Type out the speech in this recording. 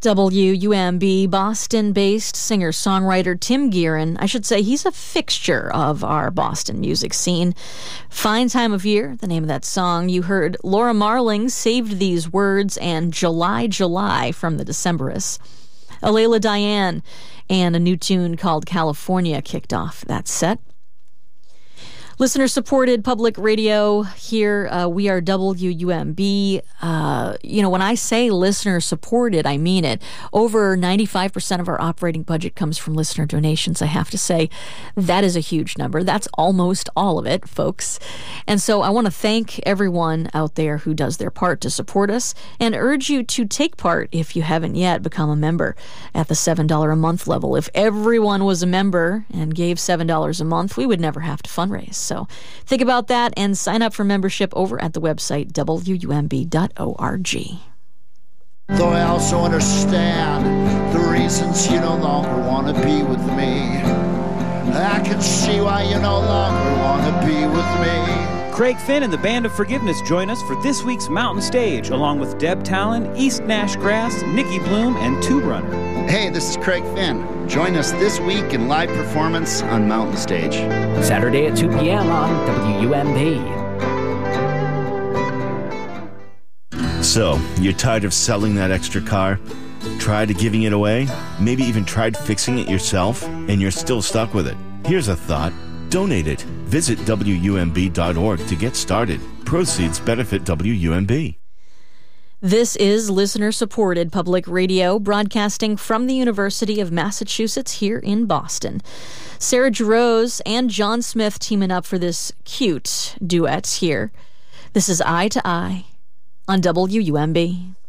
WUMB Boston-based singer-songwriter Tim Gearin. I should say he's a fixture of our Boston music scene. Fine Time of Year, the name of that song. You heard Laura Marling, Saved These Words, and July, July from the Decemberists. Alayla Diane and a new tune called California kicked off that set. Listener-supported public radio here. We are WUMB. When I say listener-supported, I mean it. Over 95% of our operating budget comes from listener donations, I have to say. That is a huge number. That's almost all of it, folks. And so I want to thank everyone out there who does their part to support us and urge you to take part, if you haven't yet, become a member at the $7 a month level. If everyone was a member and gave $7 a month, we would never have to fundraise. So think about that and sign up for membership over at the website wumb.org. Though I also understand the reasons you no longer want to be with me. I can see why you no longer want to be with me. Craig Finn and the Band of Forgiveness join us for this week's Mountain Stage, along with Deb Talon, East Nash Grass, Nikki Bloom, and Tube Runner. Hey, this is Craig Finn. Join us this week in live performance on Mountain Stage. Saturday at 2 p.m. on WUMB. So, you're tired of selling that extra car? Tried giving it away? Maybe even tried fixing it yourself? And you're still stuck with it? Here's a thought. Donate it. Visit WUMB.org to get started. Proceeds benefit WUMB. This is listener-supported public radio broadcasting from the University of Massachusetts here in Boston. Sarah Jarosz and John Smith teaming up for this cute duet here. This is Eye to Eye on WUMB.